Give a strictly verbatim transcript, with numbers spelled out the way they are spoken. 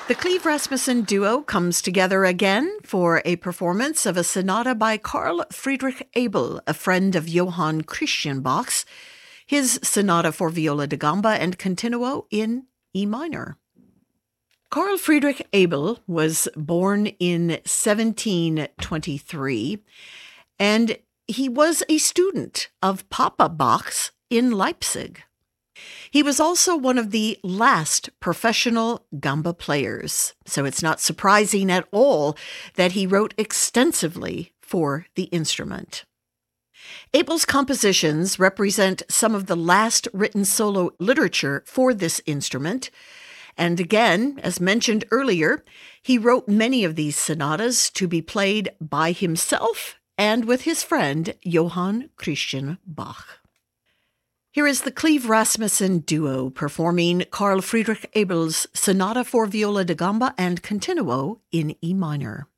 The Cleve Rasmussen duo comes together again for a performance of a sonata by Carl Friedrich Abel, a friend of Johann Christian Bach's, his sonata for viola da gamba and continuo in E minor. Carl Friedrich Abel was born in seventeen twenty-three, and he was a student of Papa Bach's in Leipzig. He was also one of the last professional gamba players, so it's not surprising at all that he wrote extensively for the instrument. Abel's compositions represent some of the last written solo literature for this instrument, and again, as mentioned earlier, he wrote many of these sonatas to be played by himself and with his friend Johann Christian Bach. Here is the Cleve Rasmussen duo performing Carl Friedrich Abel's Sonata for Viola da Gamba and Continuo in E minor.